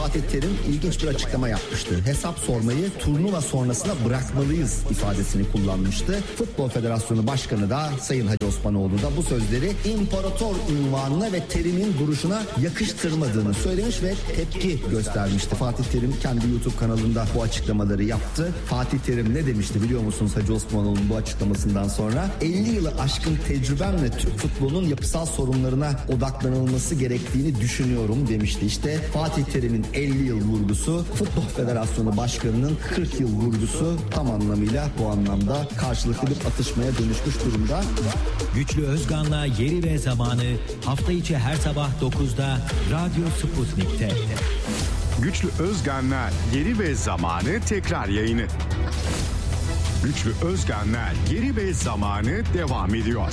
Fatih Terim ilginç bir açıklama yapmıştı. Hesap sormayı turnuva sonrasında bırakmalıyız ifadesini kullanmıştı. Futbol Federasyonu Başkanı da Sayın Hacı Osmanoğlu da bu sözleri imparator unvanına ve Terim'in duruşuna yakıştırmadığını söylemiş ve tepki göstermişti. Fatih Terim kendi YouTube kanalında bu açıklamaları yaptı. Fatih Terim ne demişti biliyor musunuz Hacı Osmanoğlu'nun bu açıklamasından sonra? 50 yılı aşkın tecrübemle Türk futbolunun yapısal sorunlarına odaklanılması gerektiğini düşünüyorum demişti. İşte Fatih Terim'in 50 yıl vurgusu, Futbol Federasyonu Başkanı'nın 40 yıl vurgusu tam anlamıyla bu anlamda karşılıklı bir atışmaya dönüşmüş durumda. Güçlü Özgan'la Yeri ve Zamanı hafta içi her sabah 9'da Radyo Sputnik'te. Güçlü Özgan'la Yeri ve Zamanı tekrar yayını. Güçlü Özgan'la Yeri ve Zamanı devam ediyor.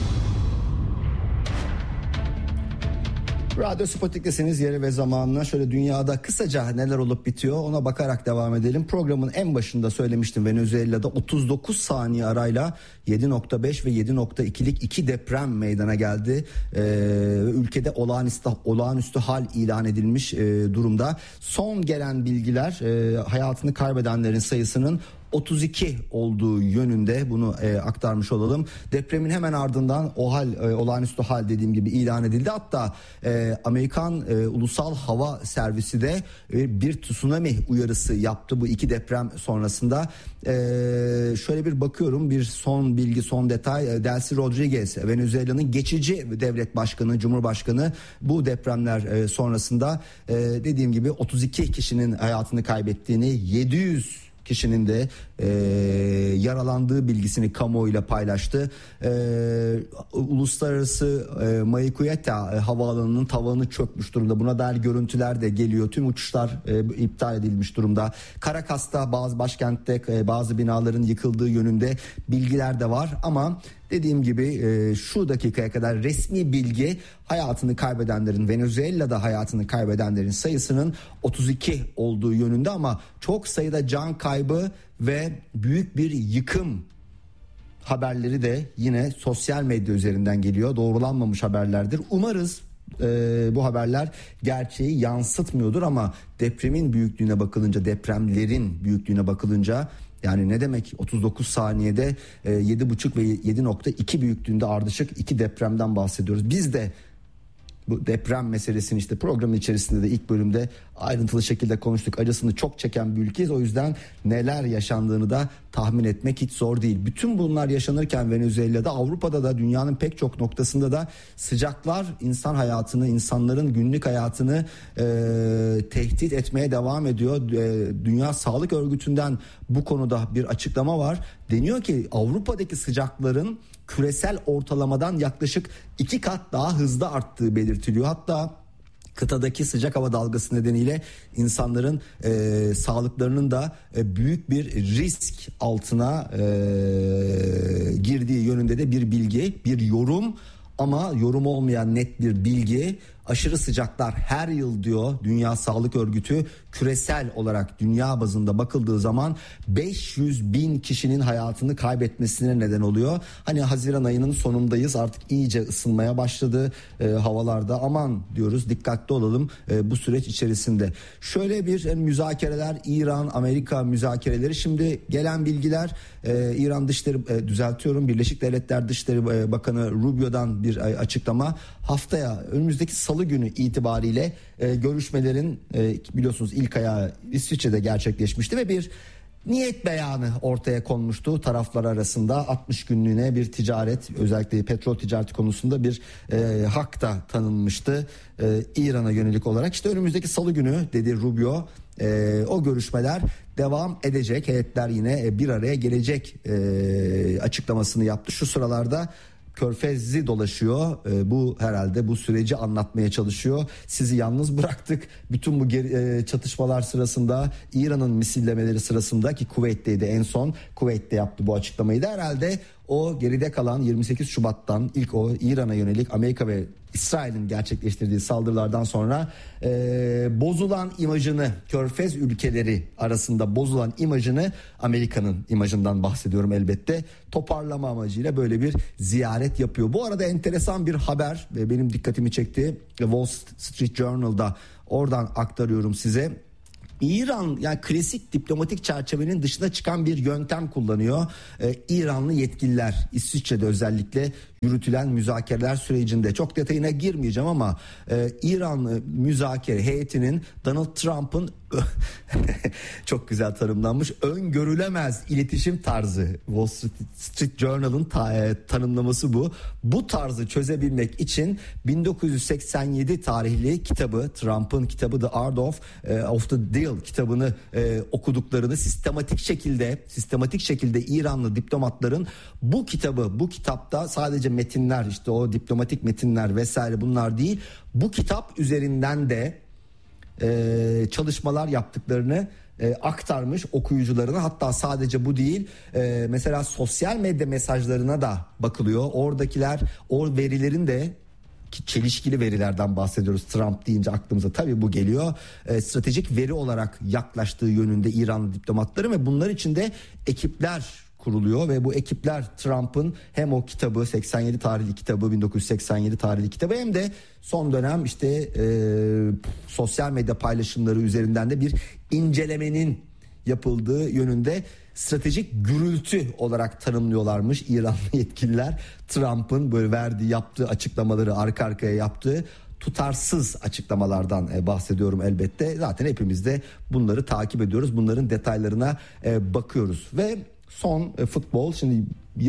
Radyo Sputnik'tesiniz. Yeri ve zamanına şöyle dünyada kısaca neler olup bitiyor ona bakarak devam edelim. Programın en başında söylemiştim, Venezuela'da 39 saniye arayla 7.5 ve 7.2'lik iki deprem meydana geldi. Ülkede olağanüstü hal ilan edilmiş durumda. Son gelen bilgiler hayatını kaybedenlerin sayısının 32 olduğu yönünde, bunu aktarmış olalım. Depremin hemen ardından olağanüstü hal dediğim gibi ilan edildi. Hatta Amerikan Ulusal Hava Servisi de bir tsunami uyarısı yaptı bu iki deprem sonrasında. Şöyle bir bakıyorum, bir son bilgi, son detay. Delcy Rodriguez, Venezuela'nın geçici devlet başkanı, cumhurbaşkanı, bu depremler sonrasında dediğim gibi 32 kişinin hayatını kaybettiğini, 700 kişinin de yaralandığı bilgisini kamuoyuyla paylaştı. Uluslararası Mayqueta havaalanının tavanı çökmüş durumda. Buna dair görüntüler de geliyor. Tüm uçuşlar iptal edilmiş durumda. Caracas'ta, başkentte bazı binaların yıkıldığı yönünde bilgiler de var ama dediğim gibi şu dakikaya kadar resmi bilgi hayatını kaybedenlerin, Venezuela'da hayatını kaybedenlerin sayısının 32 olduğu yönünde ama çok sayıda can kaybı ve büyük bir yıkım haberleri de yine sosyal medya üzerinden geliyor. Doğrulanmamış haberlerdir. Umarız bu haberler gerçeği yansıtmıyordur ama depremin büyüklüğüne bakılınca, depremlerin büyüklüğüne bakılınca, yani ne demek 39 saniyede 7.5 ve 7.2 büyüklüğünde ardışık iki depremden bahsediyoruz. Biz de bu deprem meselesini işte programın içerisinde de ilk bölümde ayrıntılı şekilde konuştuk. Acısını çok çeken bir ülkeyiz. O yüzden neler yaşandığını da tahmin etmek hiç zor değil. Bütün bunlar yaşanırken Venezuela'da, Avrupa'da da, dünyanın pek çok noktasında da sıcaklar insan hayatını, insanların günlük hayatını tehdit etmeye devam ediyor. Dünya Sağlık Örgütü'nden bu konuda bir açıklama var. Deniyor ki Avrupa'daki sıcakların küresel ortalamadan yaklaşık 2 kat daha hızlı arttığı belirtiliyor. Hatta kıtadaki sıcak hava dalgası nedeniyle insanların sağlıklarının da büyük bir risk altına girdiği yönünde de bir bilgi, bir yorum, ama yorum olmayan net bir bilgi. Aşırı sıcaklar her yıl diyor Dünya Sağlık Örgütü, küresel olarak dünya bazında bakıldığı zaman 500 bin kişinin hayatını kaybetmesine neden oluyor. Hani Haziran ayının sonundayız, artık iyice ısınmaya başladı havalarda, aman diyoruz, dikkatli olalım bu süreç içerisinde. Şöyle bir müzakereler, İran-Amerika müzakereleri, şimdi gelen bilgiler İran Dışişleri, Birleşik Devletler Dışişleri Bakanı Rubio'dan bir açıklama. Haftaya, önümüzdeki salı günü itibariyle görüşmelerin biliyorsunuz ilk ayağı İsviçre'de gerçekleşmişti ve bir niyet beyanı ortaya konmuştu taraflar arasında. 60 günlüğüne bir ticaret, özellikle petrol ticareti konusunda bir hak da tanınmıştı İran'a yönelik olarak. İşte önümüzdeki salı günü dedi Rubio, o görüşmeler devam edecek, heyetler yine bir araya gelecek açıklamasını yaptı. Şu sıralarda Körfez'i dolaşıyor. Bu herhalde bu süreci anlatmaya çalışıyor. Sizi yalnız bıraktık. Bütün bu çatışmalar sırasında, İran'ın misillemeleri sırasında, ki Kuveyt'teydi en son. Kuveyt'te yaptı bu açıklamayı da, herhalde o geride kalan 28 Şubat'tan ilk o İran'a yönelik Amerika ve İsrail'in gerçekleştirdiği saldırılardan sonra bozulan imajını, Körfez ülkeleri arasında bozulan imajını, Amerika'nın imajından bahsediyorum elbette, toparlama amacıyla böyle bir ziyaret yapıyor. Bu arada enteresan bir haber benim dikkatimi çekti. Wall Street Journal'da, oradan aktarıyorum size. İran yani klasik diplomatik çerçevenin dışına çıkan bir yöntem kullanıyor. İranlı yetkililer İsviçre'de özellikle yürütülen müzakereler sürecinde, çok detayına girmeyeceğim ama İran müzakere heyetinin Donald Trump'ın çok güzel tanımlanmış öngörülemez iletişim tarzı, Wall Street Journal'ın tanımlaması bu. Bu tarzı çözebilmek için 1987 tarihli kitabı, Trump'ın kitabı The Art of the Deal kitabını okuduklarını, sistematik şekilde İranlı diplomatların bu kitapta sadece metinler, işte o diplomatik metinler vesaire bunlar değil, bu kitap üzerinden de çalışmalar yaptıklarını aktarmış okuyucularına. Hatta sadece bu değil, mesela sosyal medya mesajlarına da bakılıyor. Oradakiler, o verilerin de, ki çelişkili verilerden bahsediyoruz. Trump deyince aklımıza tabii bu geliyor. Stratejik veri olarak yaklaştığı yönünde İranlı diplomatları ve bunlar için de ekipler kuruluyor ve bu ekipler Trump'ın hem o kitabı 87 tarihli kitabı, 1987 tarihli kitabı, hem de son dönem işte sosyal medya paylaşımları üzerinden de bir incelemenin yapıldığı yönünde stratejik gürültü olarak tanımlıyorlarmış İranlı yetkililer. Trump'ın böyle yaptığı açıklamaları, arka arkaya yaptığı tutarsız açıklamalardan bahsediyorum elbette. Zaten hepimiz de bunları takip ediyoruz. Bunların detaylarına bakıyoruz ve son futbol, şimdi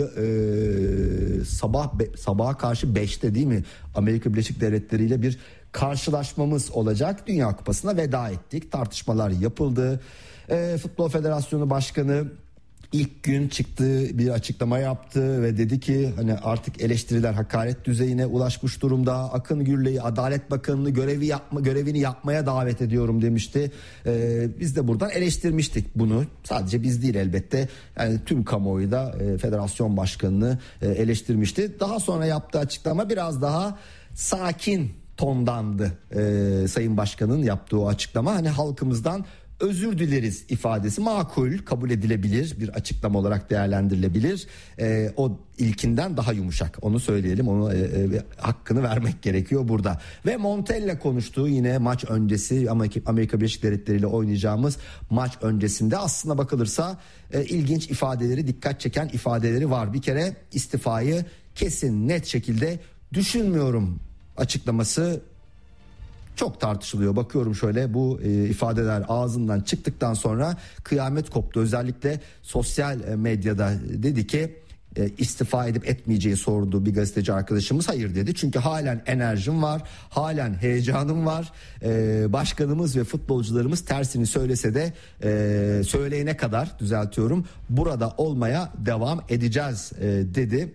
sabaha karşı 5'te değil mi, Amerika Birleşik Devletleri ile bir karşılaşmamız olacak. Dünya Kupası'na veda ettik. Tartışmalar yapıldı. Futbol Federasyonu Başkanı ilk gün çıktı, bir açıklama yaptı ve dedi ki hani artık eleştiriler hakaret düzeyine ulaşmış durumda. Akın Gürley'i, Adalet Bakanı'nı görevini yapmaya davet ediyorum demişti. Biz de buradan eleştirmiştik bunu. Sadece biz değil elbette. Yani tüm kamuoyu da federasyon başkanını eleştirmişti. Daha sonra yaptığı açıklama biraz daha sakin tondandı. Sayın Başkan'ın yaptığı o açıklama, hani halkımızdan özür dileriz ifadesi makul, kabul edilebilir bir açıklama olarak değerlendirilebilir. O ilkinden daha yumuşak, onu söyleyelim, onu hakkını vermek gerekiyor burada. Ve Montella konuştuğu yine maç öncesi, Amerika Birleşik Devletleri ile oynayacağımız maç öncesinde aslına bakılırsa ilginç ifadeleri, dikkat çeken ifadeleri var. Bir kere istifayı kesin net şekilde düşünmüyorum açıklaması çok tartışılıyor. Bakıyorum şöyle, bu ifadeler ağzından çıktıktan sonra kıyamet koptu. Özellikle sosyal medyada dedi ki istifa edip etmeyeceği sordu bir gazeteci arkadaşımız. Hayır dedi, çünkü halen enerjim var, halen heyecanım var. Başkanımız ve futbolcularımız tersini söylese de söyleyene kadar, düzeltiyorum, burada olmaya devam edeceğiz dedi.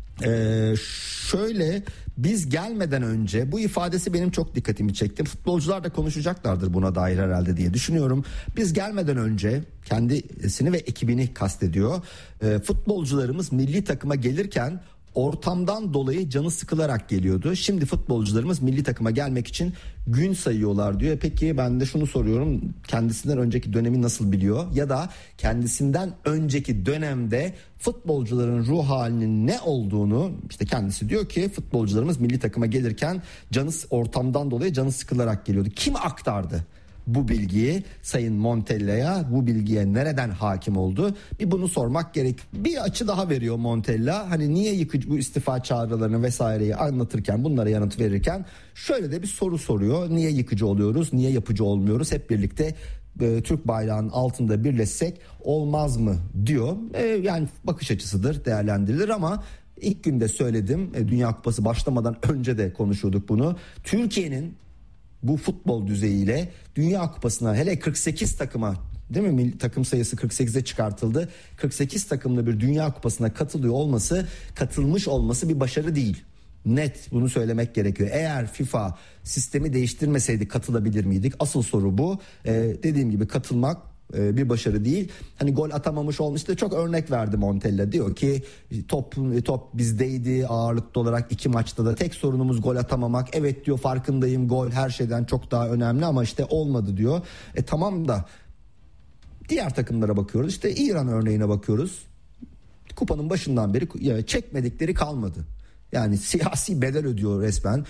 Şöyle, biz gelmeden önce, bu ifadesi benim çok dikkatimi çekti. Futbolcular da konuşacaklardır buna dair herhalde diye düşünüyorum. Biz gelmeden önce, kendisini ve ekibini kastediyor, futbolcularımız milli takıma gelirken ortamdan dolayı canı sıkılarak geliyordu. Şimdi futbolcularımız milli takıma gelmek için gün sayıyorlar diyor. Peki ben de şunu soruyorum, kendisinden önceki dönemi nasıl biliyor? Ya da kendisinden önceki dönemde futbolcuların ruh halinin ne olduğunu, işte kendisi diyor ki futbolcularımız milli takıma gelirken ortamdan dolayı canı sıkılarak geliyordu. Kim aktardı bu bilgiyi Sayın Montella'ya? Bu bilgiye nereden hakim oldu? Bir bunu sormak gerek. Bir açı daha veriyor Montella. Hani niye yıkıcı, bu istifa çağrılarını vesaireyi anlatırken, bunlara yanıt verirken şöyle de bir soru soruyor. Niye yıkıcı oluyoruz? Niye yapıcı olmuyoruz? Hep birlikte Türk bayrağının altında birleşsek olmaz mı diyor. Yani bakış açısıdır, değerlendirilir ama ilk günde söyledim. Dünya Kupası başlamadan önce de konuşuyorduk bunu. Türkiye'nin bu futbol düzeyiyle Dünya Kupası'na, hele 48 takıma, değil mi, takım sayısı 48'e çıkartıldı, 48 takımlı bir Dünya Kupası'na katılmış olması bir başarı değil. Net bunu söylemek gerekiyor. Eğer FIFA sistemi değiştirmeseydi katılabilir miydik? Asıl soru bu. Dediğim gibi katılmak bir başarı değil. Hani gol atamamış olmuş da çok örnek verdi Montella. Diyor ki top bizdeydi ağırlıklı olarak 2 maçta da tek sorunumuz gol atamamak. Evet diyor, farkındayım, gol her şeyden çok daha önemli ama işte olmadı diyor. Tamam da diğer takımlara bakıyoruz. İşte İran örneğine bakıyoruz. Kupanın başından beri çekmedikleri kalmadı. Yani siyasi bedel ödüyor resmen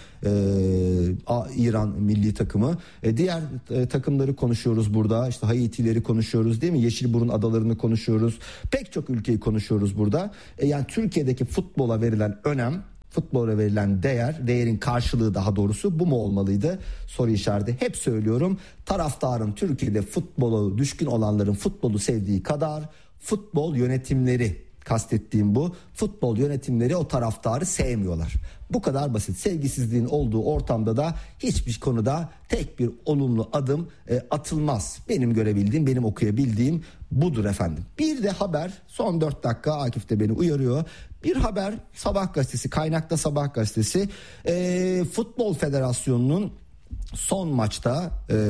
İran milli takımı. Diğer takımları konuşuyoruz burada. İşte Haiti'leri konuşuyoruz değil mi? Yeşilburun adalarını konuşuyoruz. Pek çok ülkeyi konuşuyoruz burada. Yani Türkiye'deki futbola verilen önem, futbola verilen değerin karşılığı daha doğrusu bu mu olmalıydı? Soru işareti. Hep söylüyorum, taraftarın Türkiye'de futbola düşkün olanların futbolu sevdiği kadar futbol yönetimleri, kastettiğim bu, futbol yönetimleri o taraftarı sevmiyorlar. Bu kadar basit. Sevgisizliğin olduğu ortamda da hiçbir konuda tek bir olumlu adım atılmaz. Benim görebildiğim, benim okuyabildiğim budur efendim. Bir de haber, son 4 dakika, Akif de beni uyarıyor. Bir haber, Sabah gazetesi, kaynakta Sabah gazetesi, Futbol Federasyonu'nun son maçta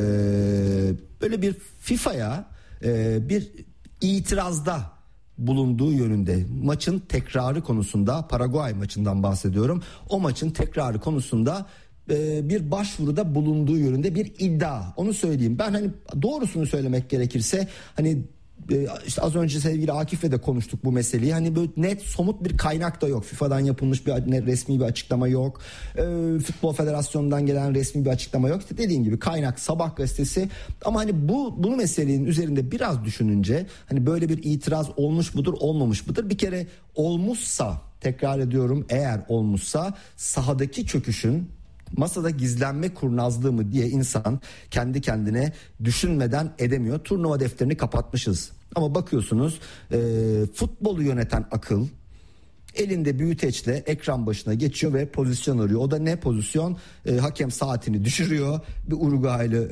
böyle bir FIFA'ya bir itirazda bulunduğu yönünde, maçın tekrarı konusunda, Paraguay maçından bahsediyorum, o maçın tekrarı konusunda bir başvuruda bulunduğu yönünde bir iddia. Onu söyleyeyim. Ben hani doğrusunu söylemek gerekirse, hani işte az önce sevgili Akif'le de konuştuk bu meseleyi. Hani böyle net somut bir kaynak da yok. FIFA'dan yapılmış bir resmi bir açıklama yok. Futbol Federasyonu'ndan gelen resmi bir açıklama yok. İşte dediğim gibi kaynak Sabah gazetesi. Ama hani bu meselenin üzerinde biraz düşününce, hani böyle bir itiraz olmuş mudur, olmamış mıdır? Bir kere olmuşsa, tekrar ediyorum, eğer olmuşsa sahadaki çöküşün masada gizlenme kurnazlığı mı diye insan kendi kendine düşünmeden edemiyor. Turnuva defterini kapatmışız. Ama bakıyorsunuz futbolu yöneten akıl elinde büyüteçle ekran başına geçiyor ve pozisyon arıyor. O da ne pozisyon? Hakem saatini düşürüyor. Bir Uruguaylı,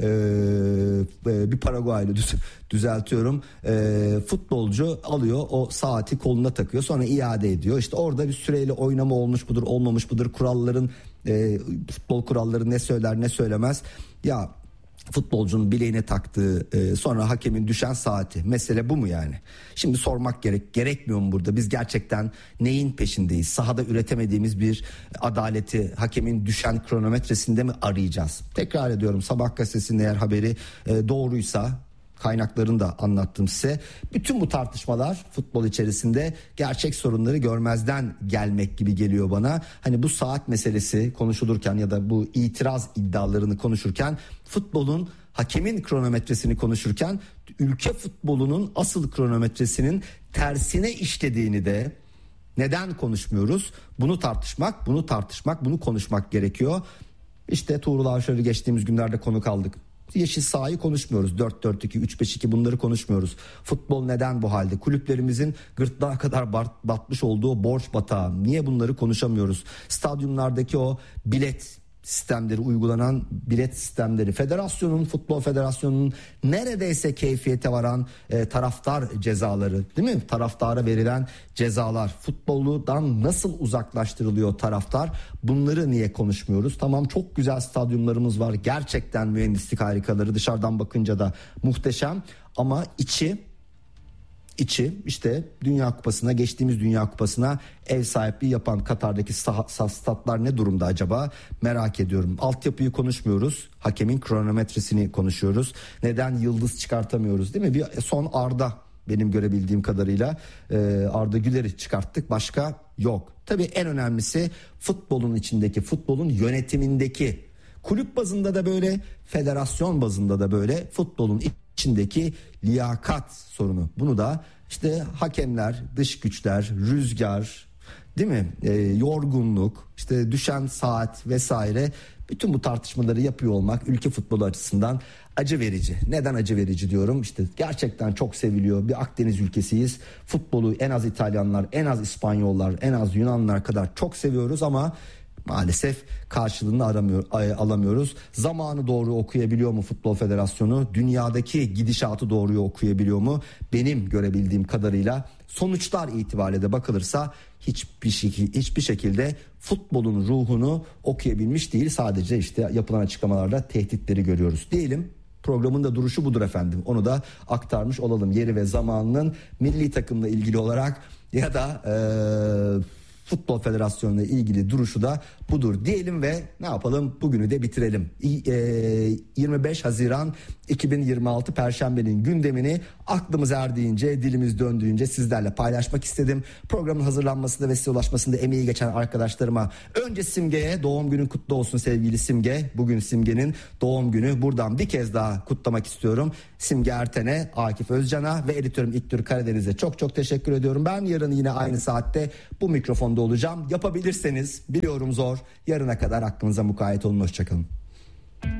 bir Paraguaylı düzeltiyorum. Futbolcu alıyor, o saati koluna takıyor. Sonra iade ediyor. İşte orada bir süreyle oynama olmuş mudur, olmamış mıdır? Kuralların, futbol kuralları ne söyler, ne söylemez? Ya futbolcunun bileğine taktığı, sonra hakemin düşen saati, mesele bu mu yani? Şimdi sormak gerekmiyor mu burada? Biz gerçekten neyin peşindeyiz? Sahada üretemediğimiz bir adaleti hakemin düşen kronometresinde mi arayacağız? Tekrar ediyorum, Sabah gazetesinin eğer haberi doğruysa, kaynaklarını da anlattım size. Bütün bu tartışmalar futbol içerisinde gerçek sorunları görmezden gelmek gibi geliyor bana. Hani bu saat meselesi konuşulurken ya da bu itiraz iddialarını konuşurken, futbolun, hakemin kronometresini konuşurken, ülke futbolunun asıl kronometresinin tersine işlediğini de neden konuşmuyoruz? Bunu tartışmak, bunu konuşmak gerekiyor. İşte Tuğrul Avşar'ı geçtiğimiz günlerde konuk aldık. Yeşil sahayı konuşmuyoruz. 4-4-2, 3-5-2 bunları konuşmuyoruz. Futbol neden bu halde? Kulüplerimizin gırtlağa kadar batmış olduğu borç batağı. Niye bunları konuşamıyoruz? Stadyumlardaki o bilet sistemleri, uygulanan bilet sistemleri, Futbol Federasyonu'nun neredeyse keyfiyete varan taraftar cezaları, değil mi? Taraftara verilen cezalar, futboldan nasıl uzaklaştırılıyor taraftar? Bunları niye konuşmuyoruz? Tamam, çok güzel stadyumlarımız var. Gerçekten mühendislik harikaları, dışarıdan bakınca da muhteşem, ama içi işte Dünya Kupası'na, geçtiğimiz Dünya Kupası'na ev sahipliği yapan Katar'daki statlar ne durumda acaba, merak ediyorum. Altyapıyı konuşmuyoruz, hakemin kronometresini konuşuyoruz. Neden yıldız çıkartamıyoruz, değil mi? Bir son Arda, benim görebildiğim kadarıyla Arda Güler'i çıkarttık, başka yok. Tabii en önemlisi futbolun içindeki, futbolun yönetimindeki, kulüp bazında da böyle, federasyon bazında da böyle, futbolun içindeki liyakat sorunu. Bunu da işte hakemler, dış güçler, rüzgar, değil mi? Yorgunluk, işte düşen saat vesaire, bütün bu tartışmaları yapıyor olmak ülke futbolu açısından acı verici. Neden acı verici diyorum? İşte gerçekten çok seviliyor. Bir Akdeniz ülkesiyiz. Futbolu en az İtalyanlar, en az İspanyollar, en az Yunanlar kadar çok seviyoruz ama maalesef karşılığını alamıyoruz. Zamanı doğru okuyabiliyor mu Futbol Federasyonu? Dünyadaki gidişatı doğru okuyabiliyor mu? Benim görebildiğim kadarıyla sonuçlar itibariyle de bakılırsa hiçbir şekilde futbolun ruhunu okuyabilmiş değil. Sadece işte yapılan açıklamalarda tehditleri görüyoruz diyelim. Programın da duruşu budur efendim. Onu da aktarmış olalım. Yeri ve zamanının milli takımla ilgili olarak ya da Futbol Federasyonu ile ilgili duruşu da budur diyelim ve ne yapalım, bugünü de bitirelim. 25 Haziran 2026 Perşembe'nin gündemini aklımız erdiğince, dilimiz döndüğünce sizlerle paylaşmak istedim. Programın hazırlanmasında ve size ulaşmasında emeği geçen arkadaşlarıma, önce Simge'ye doğum günün kutlu olsun sevgili Simge. Bugün Simge'nin doğum günü, buradan bir kez daha kutlamak istiyorum. Simge Erten'e, Akif Özcan'a ve editörüm İlknur Karadeniz'e çok çok teşekkür ediyorum. Ben yarın yine aynı saatte bu mikrofonda olacağım. Yapabilirseniz, biliyorum zor, yarına kadar aklınıza mukayyet olun. Hoşçakalın.